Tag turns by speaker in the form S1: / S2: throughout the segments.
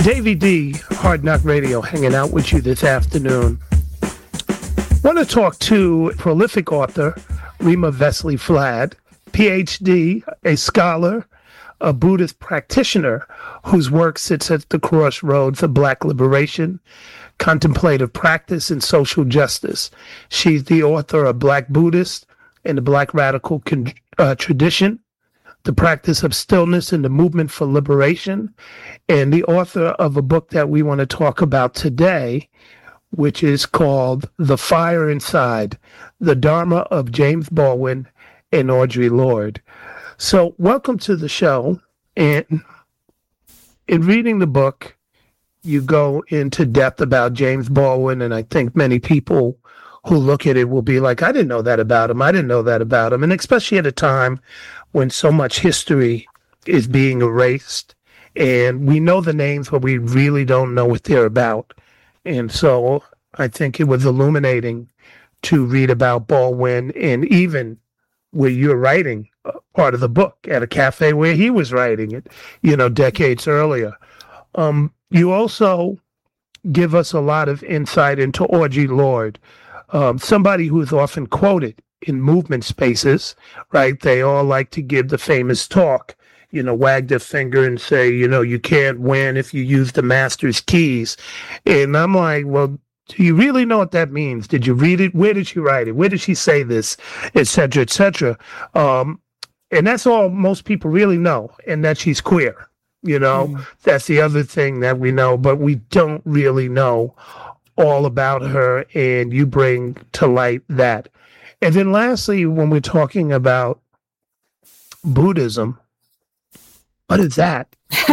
S1: Davey D, Hard Knock Radio, hanging out with you this afternoon. Want to talk to prolific author Rima Vesely-Flad, PhD, a scholar, a Buddhist practitioner whose work sits at the crossroads of Black liberation, contemplative practice, and social justice. She's the author of Black Buddhist and the Black Radical Tradition, The Practice of Stillness and the Movement for Liberation, and the author of a book that we want to talk about today, which is called The Fire Inside, The Dharma of James Baldwin and Audre Lorde. So welcome to the show. And in reading the book, you go into depth about James Baldwin, and I think many people who look at it will be like, I didn't know that about him. I didn't know that about him. And especially at a time when so much history is being erased, and we know the names, but we really don't know what they're about. And so I think it was illuminating to read about Baldwin, and even where you're writing part of the book at a cafe where he was writing it, decades earlier. You also give us a lot of insight into Audre Lorde, somebody who is often quoted in movement spaces, right? They all like to give the famous talk, wag their finger and say, you can't win if you use the master's keys. And I'm like, well, do you really know what that means? Did you read it? Where did she write it? Where did she say this, et cetera, et cetera? And that's all most people really know, and that she's queer. That's the other thing that we know, but we don't really know all about her, and you bring to light that. And then lastly, when we're talking about Buddhism, what is that?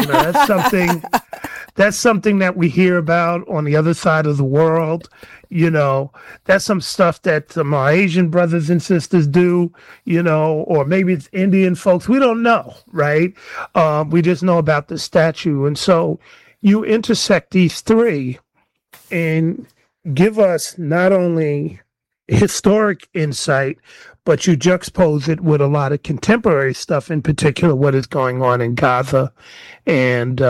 S1: That's something that we hear about on the other side of the world. That's some stuff that our Asian brothers and sisters do, or maybe it's Indian folks. We don't know, right? We just know about the statue. And so you intersect these three and give us not only historic insight, but you juxtapose it with a lot of contemporary stuff, in particular what is going on in Gaza, and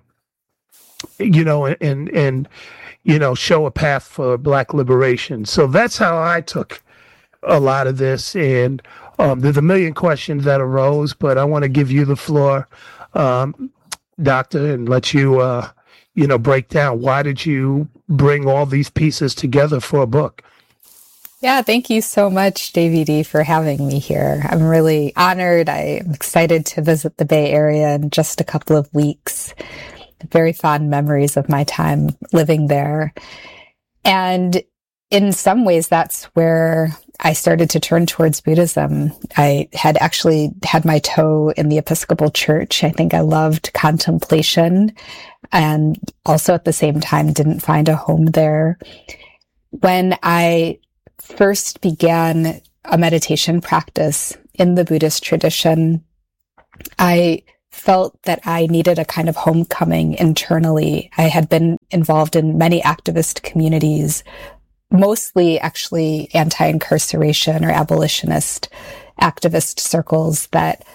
S1: show a path for Black liberation. So that's how I took a lot of this, and there's a million questions that arose, but I want to give you the floor, Doctor, and let you break down, why did you bring all these pieces together for a book?
S2: Yeah, thank you so much, Davey D, for having me here. I'm really honored. I'm excited to visit the Bay Area in just a couple of weeks. Very fond memories of my time living there. And in some ways, that's where I started to turn towards Buddhism. I had actually had my toe in the Episcopal Church. I think I loved contemplation, and also at the same time didn't find a home there. When I first began a meditation practice in the Buddhist tradition, I felt that I needed a kind of homecoming internally. I had been involved in many activist communities, mostly actually anti-incarceration or abolitionist activist circles that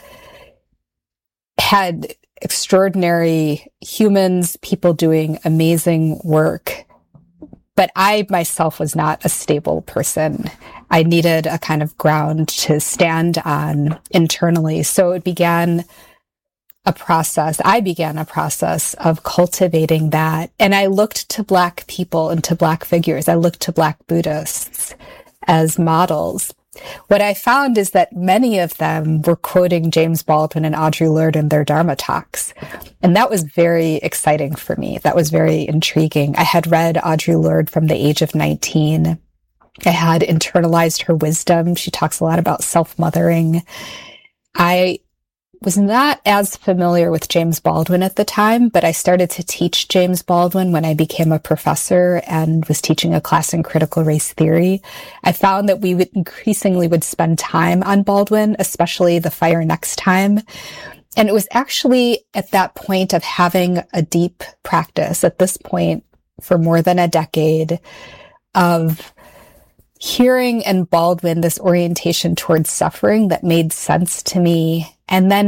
S2: had extraordinary humans, people doing amazing work. But I myself was not a stable person. I needed a kind of ground to stand on internally. So it began a process. I began a process of cultivating that. And I looked to Black people and to Black figures. I looked to Black Buddhists as models. What I found is that many of them were quoting James Baldwin and Audre Lorde in their Dharma talks. And that was very exciting for me. That was very intriguing. I had read Audre Lorde from the age of 19. I had internalized her wisdom. She talks a lot about self-mothering. I was not as familiar with James Baldwin at the time, but I started to teach James Baldwin when I became a professor and was teaching a class in critical race theory. I found that we would increasingly spend time on Baldwin, especially The Fire Next Time. And it was actually at that point of having a deep practice, at this point for more than a decade, of hearing in Baldwin this orientation towards suffering that made sense to me, and then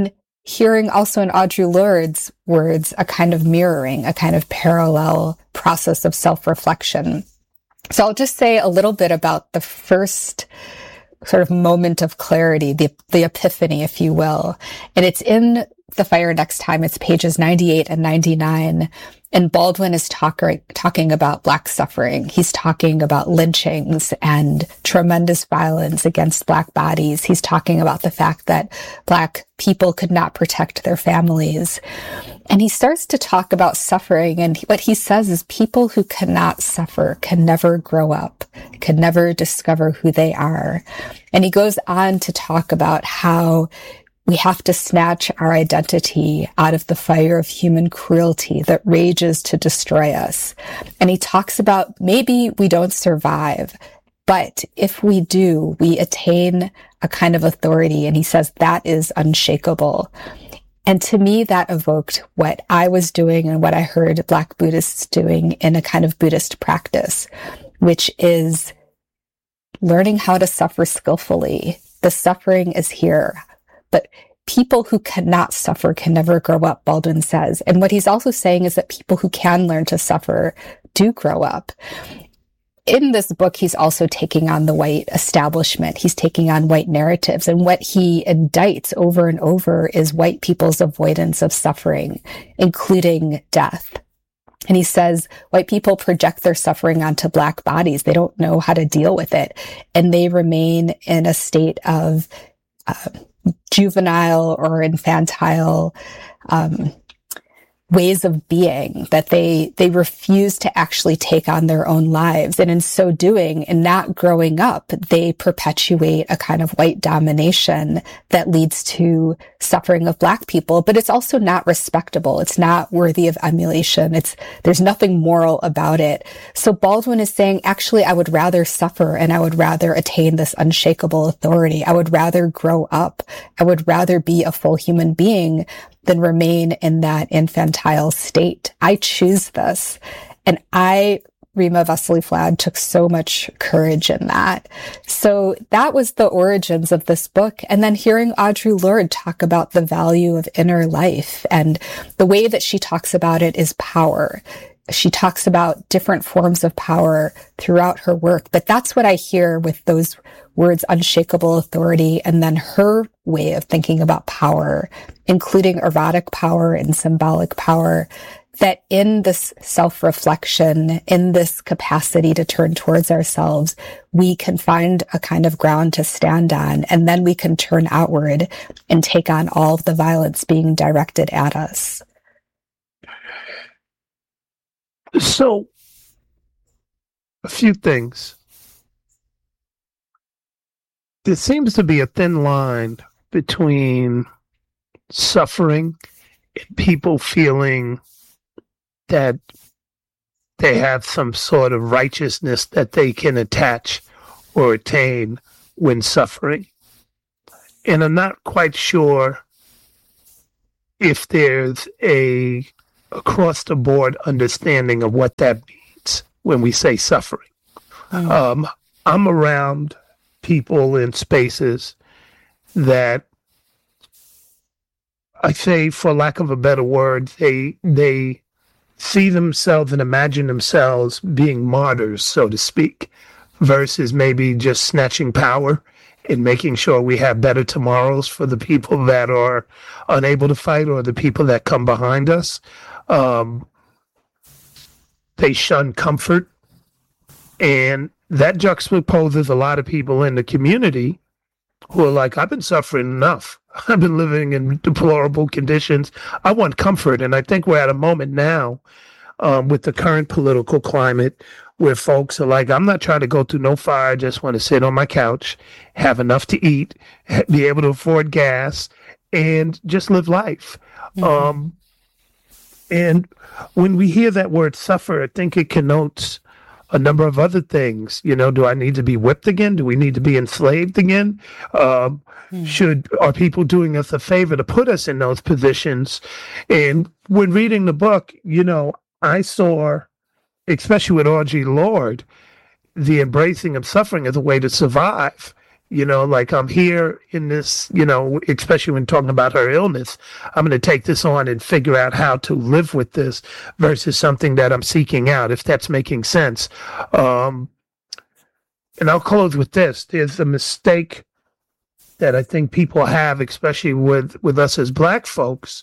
S2: hearing also in Audre Lorde's words, a kind of mirroring, a kind of parallel process of self-reflection. So I'll just say a little bit about the first sort of moment of clarity, the epiphany, if you will. And it's in The Fire Next Time. It's pages 98 and 99. And Baldwin is talking about Black suffering. He's talking about lynchings and tremendous violence against Black bodies. He's talking about the fact that Black people could not protect their families. And he starts to talk about suffering. And what he says is people who cannot suffer can never grow up, can never discover who they are. And he goes on to talk about how we have to snatch our identity out of the fire of human cruelty that rages to destroy us. And he talks about maybe we don't survive, but if we do, we attain a kind of authority. And he says that is unshakable. And to me, that evoked what I was doing and what I heard Black Buddhists doing in a kind of Buddhist practice, which is learning how to suffer skillfully. The suffering is here. But people who cannot suffer can never grow up, Baldwin says. And what he's also saying is that people who can learn to suffer do grow up. In this book, he's also taking on the white establishment. He's taking on white narratives. And what he indicts over and over is white people's avoidance of suffering, including death. And he says white people project their suffering onto Black bodies. They don't know how to deal with it. And they remain in a state of juvenile or infantile ways of being, that they refuse to actually take on their own lives. And in so doing, and not growing up, they perpetuate a kind of white domination that leads to suffering of Black people. But it's also not respectable. It's not worthy of emulation. There's nothing moral about it. So Baldwin is saying, actually, I would rather suffer and I would rather attain this unshakable authority. I would rather grow up. I would rather be a full human being than remain in that infantile state. I choose this. And Rima Vesely-Flad, took so much courage in that. So that was the origins of this book. And then hearing Audre Lorde talk about the value of inner life, and the way that she talks about it is power. She talks about different forms of power throughout her work, but that's what I hear with those words, unshakable authority, and then her way of thinking about power, including erotic power and symbolic power, that in this self-reflection, in this capacity to turn towards ourselves, we can find a kind of ground to stand on, and then we can turn outward and take on all of the violence being directed at us.
S1: So, a few things. There seems to be a thin line between suffering and people feeling that they have some sort of righteousness that they can attach or attain when suffering. And I'm not quite sure if there's a across-the-board understanding of what that means when we say suffering. I'm around people in spaces that I say, for lack of a better word, they see themselves and imagine themselves being martyrs, so to speak, versus maybe just snatching power and making sure we have better tomorrows for the people that are unable to fight or the people that come behind us. They shun comfort, and that juxtaposes a lot of people in the community who are like, I've been suffering enough. I've been living in deplorable conditions. I want comfort. And I think we're at a moment now with the current political climate where folks are like, I'm not trying to go through no fire. I just want to sit on my couch, have enough to eat, be able to afford gas, and just live life. Mm-hmm. And when we hear that word suffer, I think it connotes a number of other things. You know, do I need to be whipped again? Do we need to be enslaved again? Are people doing us a favor to put us in those positions? And when reading the book, you know, I saw, especially with Audre Lorde, the embracing of suffering as a way to survive. Like I'm here in this, especially when talking about her illness, I'm going to take this on and figure out how to live with this versus something that I'm seeking out, if that's making sense. And I'll close with this. There's a mistake that I think people have, especially with us as Black folks,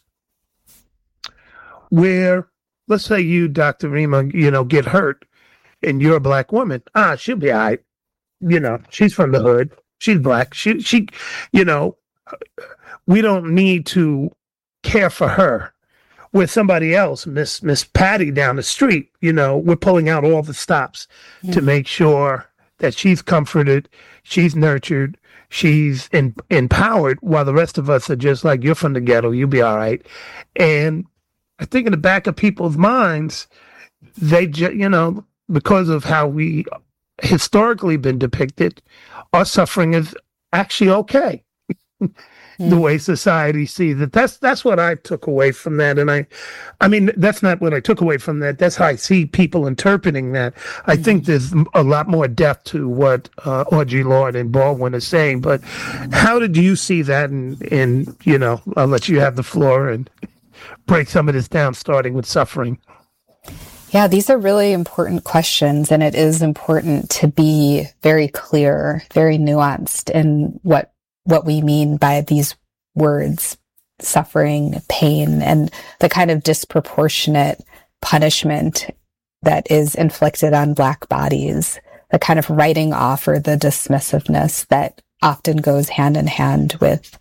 S1: where, let's say you, Dr. Rima, get hurt and you're a Black woman. She'll be all right. She's from the hood. She's Black. She, we don't need to care for her. With somebody else, Miss Patty down the street, we're pulling out all the stops to make sure that she's comforted, she's nurtured, she's empowered, while the rest of us are just like, you're from the ghetto, you'll be all right. And I think in the back of people's minds, they because of how we historically been depicted, our suffering is actually okay. The way society sees it. That's what I took away from that. And I mean, that's not what I took away from that. That's how I see people interpreting that. I think there's a lot more depth to what Audre Lorde and Baldwin are saying. But how did you see that? And I'll let you have the floor and break some of this down, starting with suffering.
S2: Yeah, these are really important questions, and it is important to be very clear, very nuanced in what we mean by these words, suffering, pain, and the kind of disproportionate punishment that is inflicted on Black bodies, the kind of writing off or the dismissiveness that often goes hand in hand with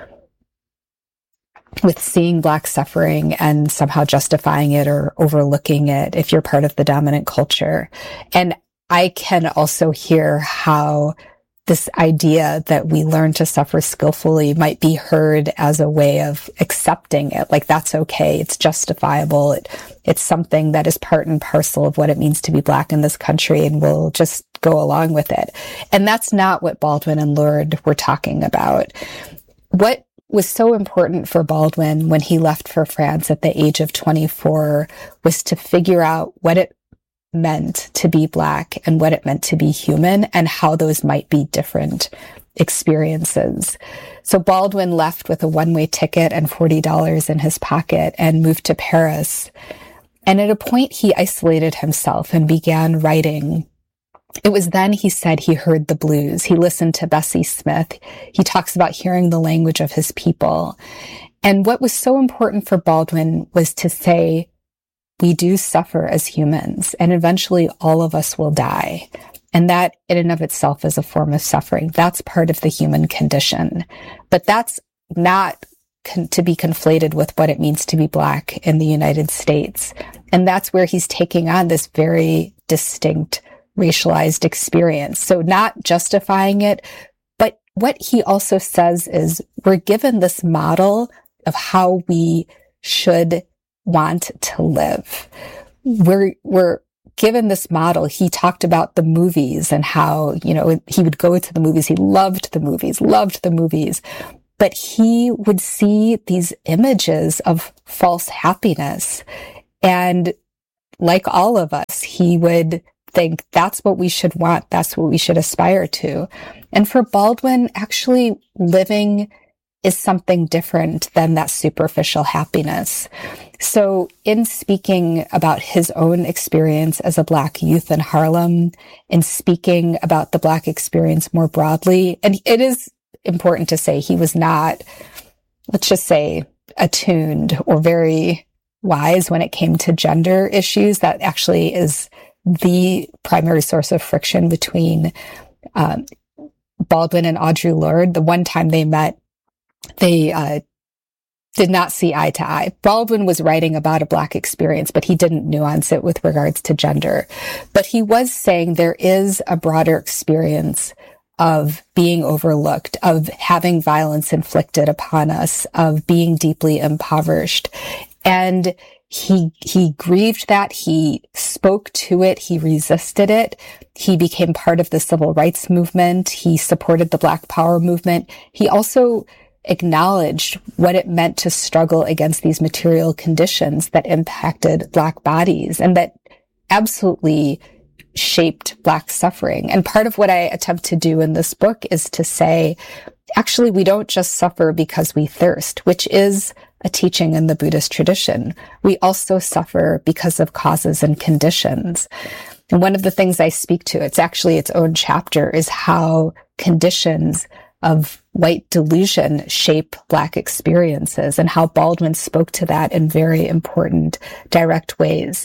S2: seeing Black suffering and somehow justifying it or overlooking it if you're part of the dominant culture. And I can also hear how this idea that we learn to suffer skillfully might be heard as a way of accepting it. Like, that's okay. It's justifiable. It's something that is part and parcel of what it means to be Black in this country, and we'll just go along with it. And that's not what Baldwin and Lorde were talking about. What was so important for Baldwin when he left for France at the age of 24 was to figure out what it meant to be Black and what it meant to be human, and how those might be different experiences. So Baldwin left with a one-way ticket and $40 in his pocket and moved to Paris. And at a point, he isolated himself and began writing. It was then, he said, he heard the blues. He listened to Bessie Smith. He talks about hearing the language of his people. And what was so important for Baldwin was to say, we do suffer as humans, and eventually all of us will die. And that in and of itself is a form of suffering. That's part of the human condition. But that's not to be conflated with what it means to be Black in the United States. And that's where he's taking on this very distinct racialized experience. So not justifying it, but what he also says is we're given this model of how we should want to live. We're given this model. He talked about the movies and how, he would go to the movies. He loved the movies, but he would see these images of false happiness. And like all of us, he would think that's what we should want. That's what we should aspire to. And for Baldwin, actually living is something different than that superficial happiness. So in speaking about his own experience as a Black youth in Harlem, in speaking about the Black experience more broadly, and it is important to say he was not, let's just say, attuned or very wise when it came to gender issues. That actually is the primary source of friction between Baldwin and Audre Lorde. The one time they met, they did not see eye to eye. Baldwin was writing about a Black experience, but he didn't nuance it with regards to gender. But he was saying there is a broader experience of being overlooked, of having violence inflicted upon us, of being deeply impoverished. And he grieved that, he spoke to it, he resisted it, he became part of the civil rights movement, he supported the Black Power movement. He also acknowledged what it meant to struggle against these material conditions that impacted Black bodies, and that absolutely shaped Black suffering. And part of what I attempt to do in this book is to say, actually, we don't just suffer because we thirst, which is a teaching in the Buddhist tradition. We also suffer because of causes and conditions. And one of the things I speak to, it's actually its own chapter, is how conditions of white delusion shape Black experiences, and how Baldwin spoke to that in very important, direct ways.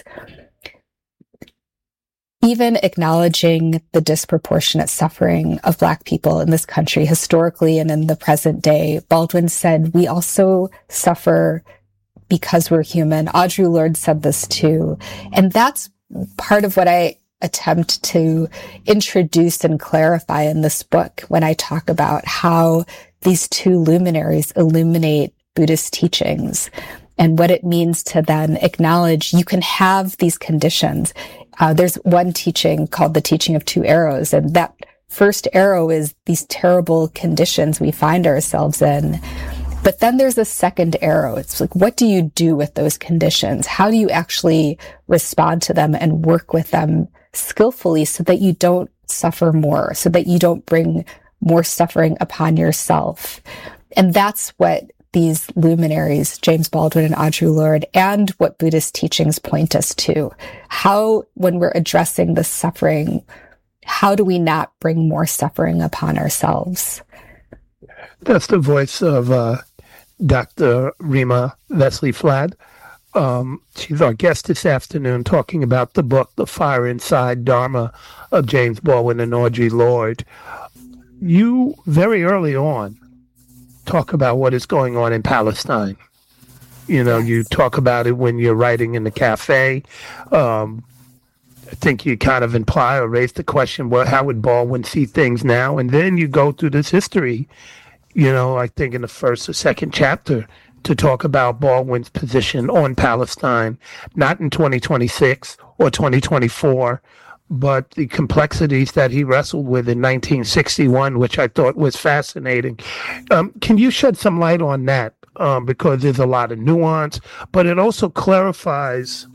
S2: Even acknowledging the disproportionate suffering of Black people in this country historically and in the present day, Baldwin said, we also suffer because we're human. Audre Lorde said this too. And that's part of what I attempt to introduce and clarify in this book when I talk about how these two luminaries illuminate Buddhist teachings and what it means to then acknowledge you can have these conditions. There's one teaching called the teaching of two arrows, and that first arrow is these terrible conditions we find ourselves in. But then there's a second arrow. It's like, what do you do with those conditions? How do you actually respond to them and work with them skillfully so that you don't suffer more, so that you don't bring more suffering upon yourself? And that's what these luminaries, James Baldwin and Audre Lorde, and what Buddhist teachings point us to. How, when we're addressing the suffering, how do we not bring more suffering upon ourselves?
S1: That's the voice of Dr. Rima Vesely-Flad. She's our guest this afternoon, talking about the book, The Fire Inside Dharma, of James Baldwin and Audre Lorde. You, very early on, talk about what is going on in Palestine. You know, yes. You talk about it when you're writing in the cafe. I think you kind of imply or raise the question, well, how would Baldwin see things now? And then you go through this history, you know, I think in the first or second chapter, to talk about Baldwin's position on Palestine, not in 2026 or 2024, but the complexities that he wrestled with in 1961, which I thought was fascinating. Can you shed some light on that? Because there's a lot of nuance, but it also clarifies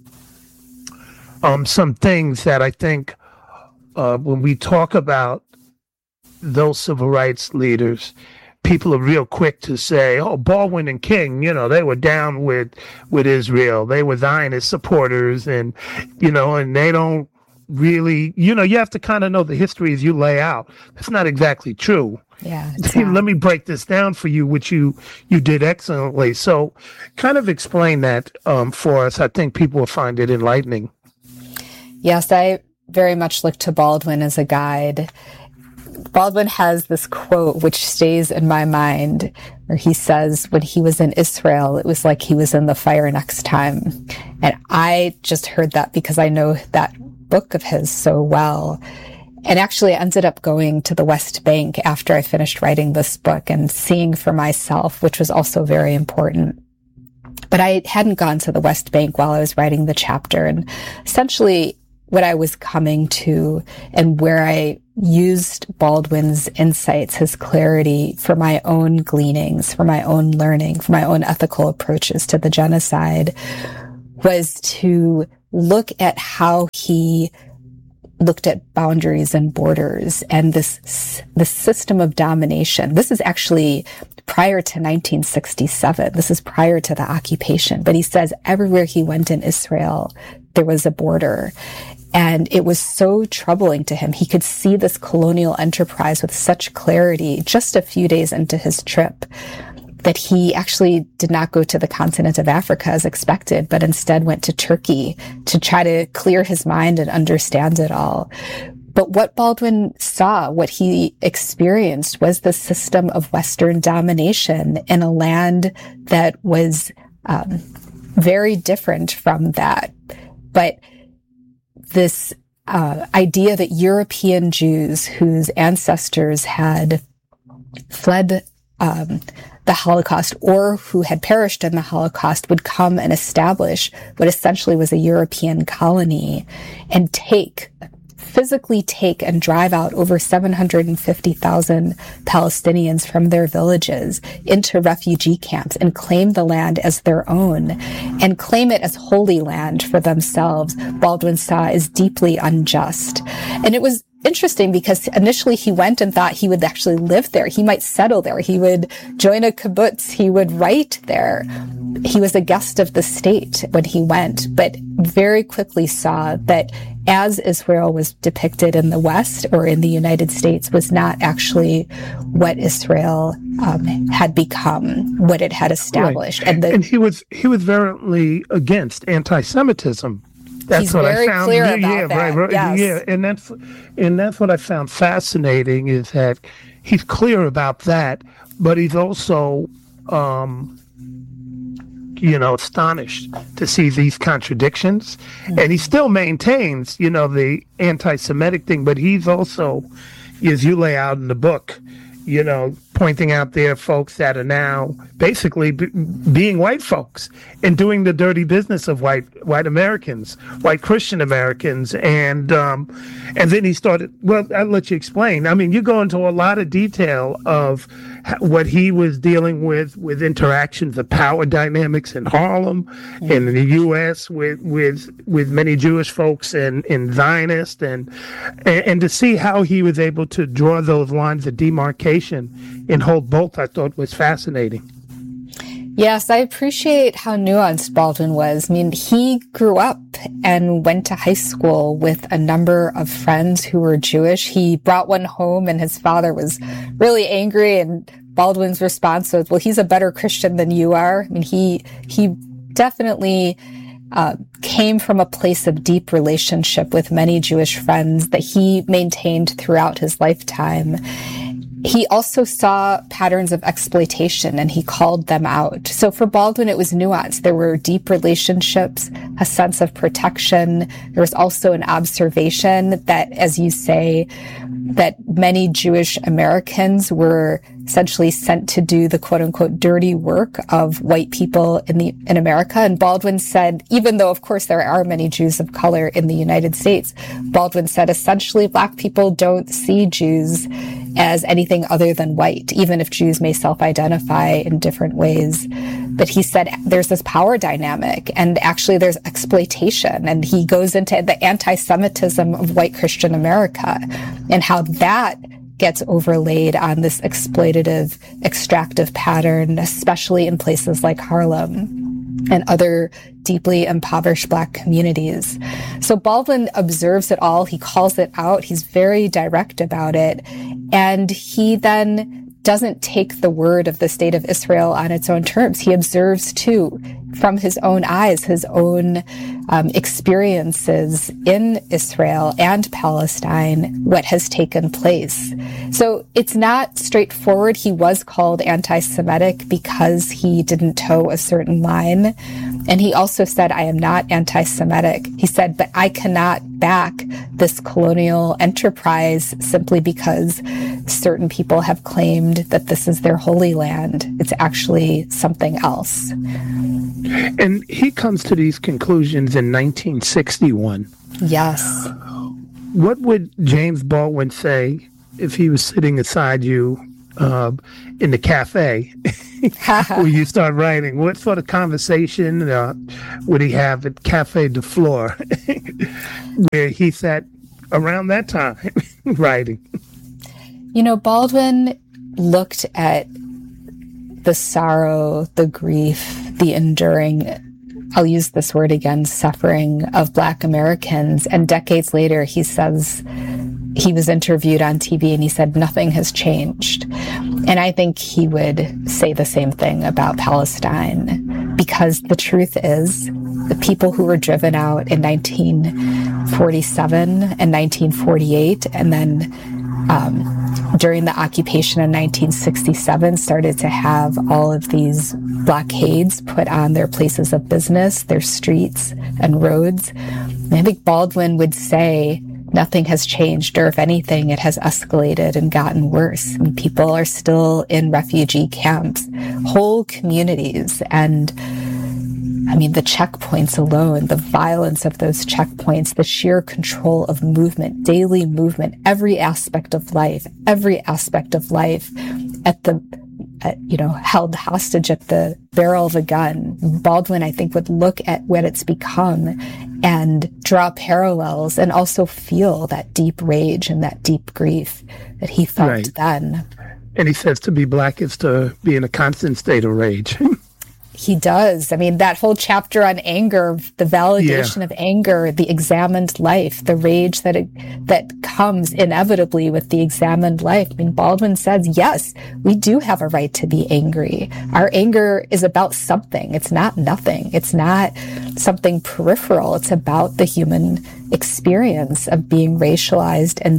S1: some things that I think when we talk about those civil rights leaders, people are real quick to say, oh, Baldwin and King, you know, they were down with Israel. They were Zionist supporters, and, you know, and they don't really, you know, you have to kind of know the history as you lay out. That's not exactly true.
S2: Yeah.
S1: Let me break this down for you, which you did excellently. So kind of explain that for us. I think people will find it enlightening.
S2: Yes, I very much look to Baldwin as a guide. Baldwin has this quote which stays in my mind, where he says, when he was in Israel, it was like he was in the fire next time. And I just heard that because I know that book of his so well. And actually I ended up going to the West Bank after I finished writing this book and seeing for myself, which was also very important. But I hadn't gone to the West Bank while I was writing the chapter. And essentially what I was coming to and where I used Baldwin's insights, his clarity, for my own gleanings, for my own learning, for my own ethical approaches to the genocide, was to look at how he looked at boundaries and borders and this system of domination. This is actually prior to 1967. This is prior to the occupation. But he says everywhere he went in Israel, there was a border. And it was so troubling to him. He could see this colonial enterprise with such clarity just a few days into his trip, that he actually did not go to the continent of Africa as expected, but instead went to Turkey to try to clear his mind and understand it all. But what Baldwin saw, what he experienced, was the system of Western domination in a land that was very different from that. But this idea that European Jews whose ancestors had fled the Holocaust or who had perished in the Holocaust would come and establish what essentially was a European colony and take physically take and drive out over 750,000 Palestinians from their villages into refugee camps and claim the land as their own and claim it as holy land for themselves, Baldwin saw as deeply unjust. And it was interesting because initially he went and thought he would actually live there. He might settle there. He would join a kibbutz. He would write there. He was a guest of the state when he went, but very quickly saw that as Israel was depicted in the West or in the United States was not actually what Israel had become, what it had established.
S1: Right. And he was virulently against anti-Semitism. That's
S2: He's
S1: what
S2: very
S1: I found.
S2: clear about that.
S1: Right.
S2: Yes.
S1: Yeah, and that's what I found fascinating is that he's clear about that, but he's also, astonished to see these contradictions, and he still maintains, the anti-Semitic thing, but he's also, as you lay out in the book, pointing out there folks that are now basically being white folks and doing the dirty business of white Americans, white Christian Americans. And then he started, well, I'll let you explain. I mean, you go into a lot of detail of what he was dealing with interactions, the power dynamics in Harlem, in the U.S. with many Jewish folks and Zionists, and to see how he was able to draw those lines of demarcation and hold both, I thought was fascinating.
S2: Yes, I appreciate how nuanced Baldwin was. I mean, he grew up and went to high school with a number of friends who were Jewish. He brought one home and his father was really angry, and Baldwin's response was, well, he's a better Christian than you are. I mean, he definitely came from a place of deep relationship with many Jewish friends that he maintained throughout his lifetime. He also saw patterns of exploitation and he called them out. So for Baldwin, it was nuanced. There were deep relationships, a sense of protection. There was also an observation that, as you say, that many Jewish Americans were essentially sent to do the quote unquote dirty work of white people in America. And Baldwin said, even though of course there are many Jews of color in the United States, Baldwin said essentially Black people don't see Jews as anything other than white, even if Jews may self-identify in different ways. But he said there's this power dynamic and actually there's exploitation. And he goes into the anti-Semitism of white Christian America and how that gets overlaid on this exploitative, extractive pattern, especially in places like Harlem and other deeply impoverished Black communities. So Baldwin observes it all. He calls it out. He's very direct about it. And he then doesn't take the word of the state of Israel on its own terms. He observes too, from his own eyes, his own experiences in Israel and Palestine, what has taken place. So it's not straightforward. He was called anti-Semitic because he didn't toe a certain line. And he also said, I am not anti-Semitic. He said, but I cannot back this colonial enterprise simply because certain people have claimed that this is their holy land. It's actually something else.
S1: And he comes to these conclusions in 1961.
S2: Yes.
S1: What would James Baldwin say if he was sitting beside you in the cafe where you start writing? What sort of conversation would he have at Cafe de Flore where he sat around that time writing?
S2: You know, Baldwin looked at the sorrow, the grief, the enduring, I'll use this word again, suffering of Black Americans. And decades later, he says, he was interviewed on TV and he said, nothing has changed. And I think he would say the same thing about Palestine, because the truth is the people who were driven out in 1947 and 1948, and then during the occupation in 1967, started to have all of these blockades put on their places of business, their streets and roads. And I think Baldwin would say nothing has changed, or if anything, it has escalated and gotten worse. And people are still in refugee camps, whole communities. And I mean, the checkpoints alone, the violence of those checkpoints, the sheer control of movement, daily movement, every aspect of life held hostage at the barrel of a gun. Baldwin, I think, would look at what it's become and draw parallels and also feel that deep rage and that deep grief that he felt then.
S1: And he says to be Black is to be in a constant state of rage.
S2: He does. I mean, that whole chapter on anger, the validation of anger, the examined life, the rage that comes inevitably with the examined life. I mean, Baldwin says, yes, we do have a right to be angry. Our anger is about something. It's not nothing. It's not something peripheral. It's about the human experience of being racialized and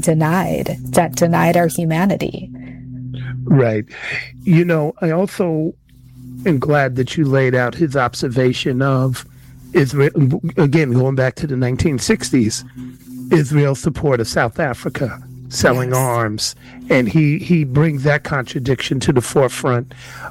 S2: denied our humanity.
S1: Right. You know, I also am glad that you laid out his observation of Israel, again, going back to the 1960s, Israel's support of South Africa, selling arms. And he brings that contradiction to the forefront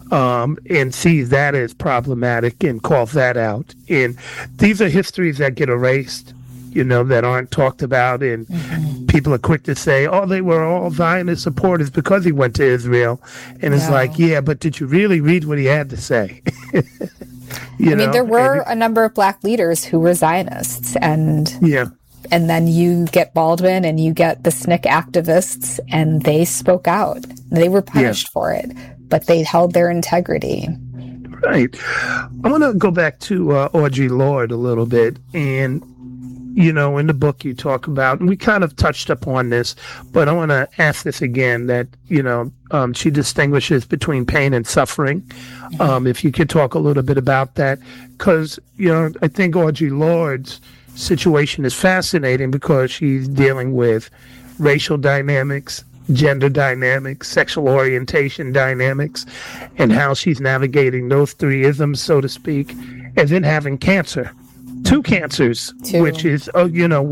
S1: and sees that as problematic and calls that out. And these are histories that get erased, you know, that aren't talked about. And people are quick to say, oh, they were all Zionist supporters because he went to Israel. And it's like, yeah, but did you really read what he had to say? I
S2: mean, there were a number of Black leaders who were Zionists. And then you get Baldwin and you get the SNCC activists, and they spoke out. They were punished for it, but they held their integrity.
S1: Right. I want to go back to Audre Lorde a little bit. And you know, in the book you talk about, and we kind of touched upon this, but I want to ask this again, that, you know, she distinguishes between pain and suffering. If you could talk a little bit about that, because, you know, I think Audre Lorde's situation is fascinating because she's dealing with racial dynamics, gender dynamics, sexual orientation dynamics, and how she's navigating those three isms, so to speak, and then having cancer. Two cancers, which is a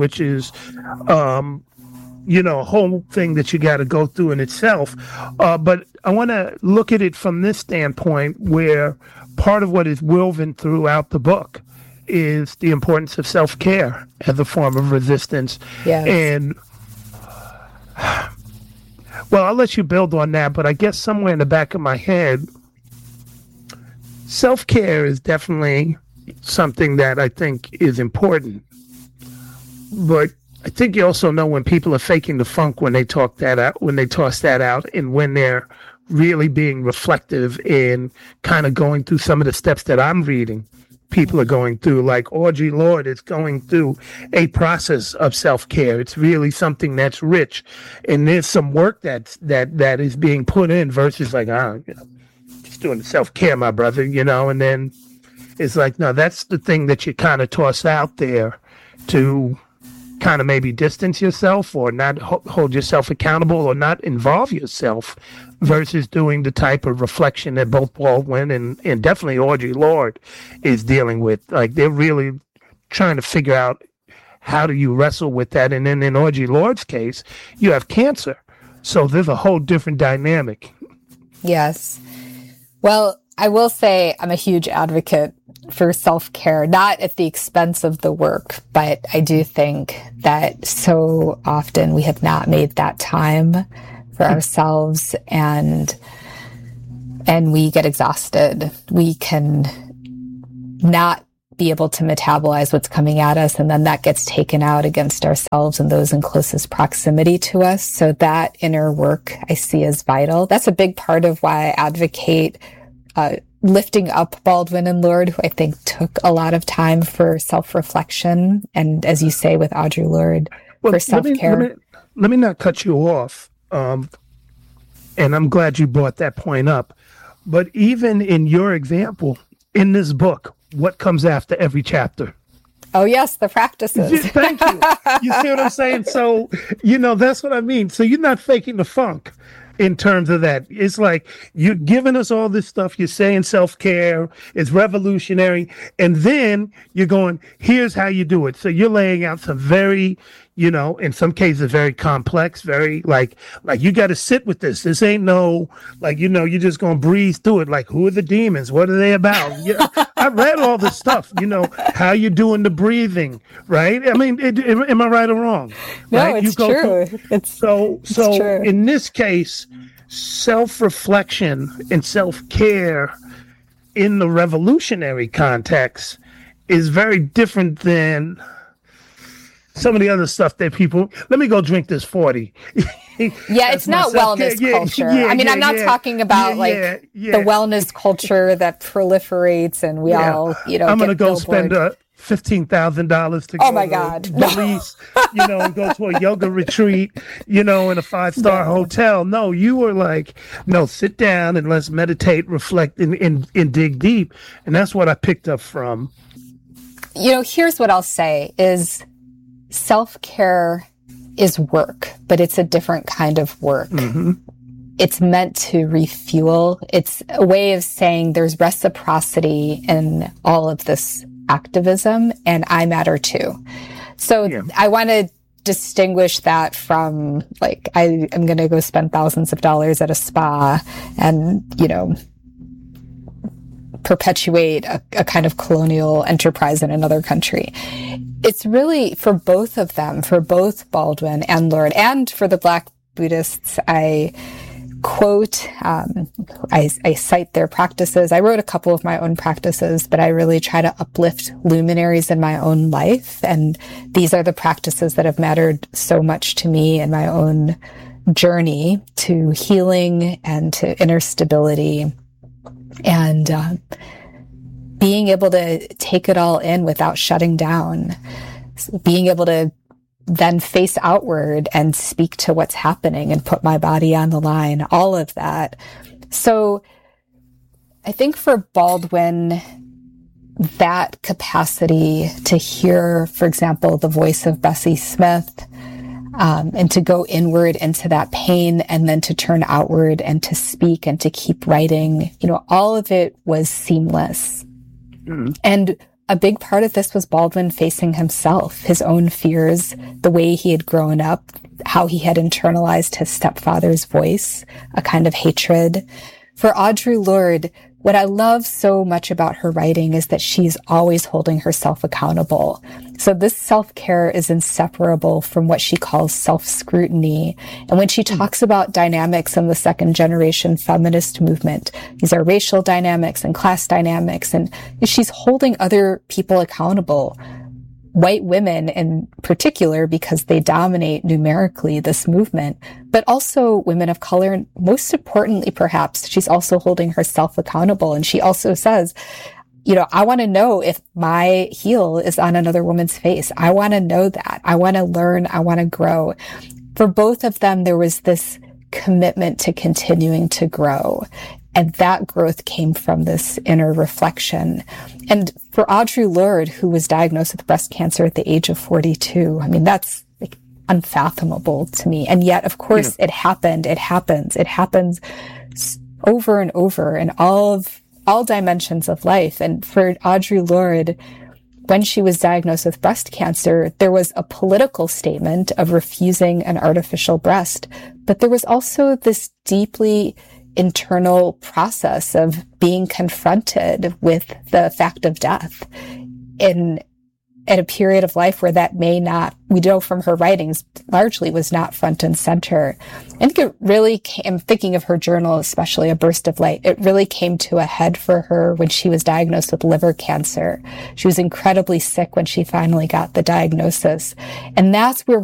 S1: whole thing that you got to go through in itself. But I want to look at it from this standpoint, where part of what is woven throughout the book is the importance of self-care as a form of resistance.
S2: Yes.
S1: And, well, I'll let you build on that, but I guess somewhere in the back of my head, self-care is definitely something that I think is important. But I think you also know when people are faking the funk, when they talk that out, when they toss that out, and when they're really being reflective and kind of going through some of the steps that I'm reading people are going through. Like Audre Lorde is going through a process of self-care. It's really something that's rich, and there's some work that is being put in versus like, just doing the self-care, my brother, and then it's like, no, that's the thing that you kind of toss out there to kind of maybe distance yourself or not hold yourself accountable or not involve yourself, versus doing the type of reflection that both Baldwin and definitely Audre Lorde is dealing with. Like, they're really trying to figure out how do you wrestle with that. And then in Audre Lorde's case, you have cancer. So there's a whole different dynamic.
S2: Yes. Well, I will say I'm a huge advocate for self-care, not at the expense of the work, but I do think that so often we have not made that time for ourselves, and we get exhausted. We can not be able to metabolize what's coming at us, and then that gets taken out against ourselves and those in closest proximity to us. So that inner work I see as vital. That's a big part of why I advocate lifting up Baldwin and Lorde, who I think took a lot of time for self-reflection, and as you say with Audre Lorde, for self-care.
S1: Let me not cut you off, and I'm glad you brought that point up. But even in your example, in this book, what comes after every chapter?
S2: Oh, yes, the practices.
S1: Thank you. You see what I'm saying? So, that's what I mean. So you're not faking the funk. In terms of that, it's like you're giving us all this stuff. You're saying self-care is revolutionary, and then you're going, here's how you do it. So you're laying out some very, in some cases very complex, very like you got to sit with this. This ain't no you're just gonna breeze through it. Like, who are the demons? What are they about? Yeah, I read all this stuff. How you doing the breathing, right? I mean, am I right or wrong?
S2: No,
S1: right?
S2: it's true. It's true.
S1: In this case, self-reflection and self-care in the revolutionary context is very different than some of the other stuff that people, let me go drink this 40.
S2: Yeah, it's not wellness culture. I'm not talking about the wellness culture that proliferates and we all,
S1: I'm going to go spend $15,000 to go to Belize, and go to a yoga retreat, in a 5-star hotel. No, you were like, no, sit down and let's meditate, reflect, and dig deep. And that's what I picked up from.
S2: Here's what I'll say is self-care is work, but it's a different kind of work. Mm-hmm. It's meant to refuel. It's a way of saying there's reciprocity in all of this activism, and I matter too. So I want to distinguish that from I am going to go spend thousands of dollars at a spa and, perpetuate a kind of colonial enterprise in another country. It's really for both of them, for both Baldwin and Lorde, and for the Black Buddhists. I quote, I cite their practices. I wrote a couple of my own practices, but I really try to uplift luminaries in my own life. And these are the practices that have mattered so much to me in my own journey to healing and to inner stability. And being able to take it all in without shutting down, being able to then face outward and speak to what's happening and put my body on the line, all of that. So I think for Baldwin, that capacity to hear, for example, the voice of Bessie Smith, and to go inward into that pain and then to turn outward and to speak and to keep writing, all of it was seamless. Mm-hmm. And a big part of this was Baldwin facing himself, his own fears, the way he had grown up, how he had internalized his stepfather's voice, a kind of hatred. For Audre Lorde, what I love so much about her writing is that she's always holding herself accountable. So this self-care is inseparable from what she calls self-scrutiny. And when she talks about dynamics in the second generation feminist movement, these are racial dynamics and class dynamics, and she's holding other people accountable. White women in particular, because they dominate numerically this movement, but also women of color. And most importantly, perhaps, she's also holding herself accountable. And she also says, I want to know if my heel is on another woman's face. I want to know that. I want to learn. I want to grow. For both of them, there was this commitment to continuing to grow. And that growth came from this inner reflection. And for Audre Lorde, who was diagnosed with breast cancer at the age of 42, that's unfathomable to me. And yet, of course, it happened. It happens. It happens over and over in all dimensions of life. And for Audre Lorde, when she was diagnosed with breast cancer, there was a political statement of refusing an artificial breast, but there was also this deeply internal process of being confronted with the fact of death at a period of life where that may not, we know from her writings, largely was not front and center. I think it really came, thinking of her journal, especially A Burst of Light, it really came to a head for her when she was diagnosed with liver cancer. She was incredibly sick when she finally got the diagnosis. And that's where